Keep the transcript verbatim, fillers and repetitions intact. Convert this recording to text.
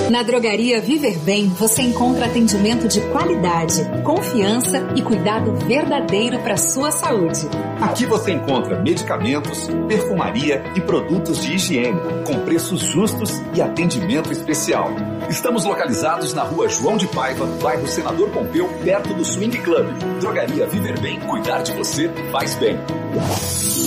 Na Drogaria Viver Bem, você encontra atendimento de qualidade, confiança e cuidado verdadeiro para sua saúde. Aqui você encontra medicamentos, perfumaria e produtos de higiene, com preços justos e atendimento especial. Estamos localizados na rua João de Paiva, bairro Senador Pompeu, perto do Swing Club. Drogaria Viver Bem. Cuidar de você faz bem.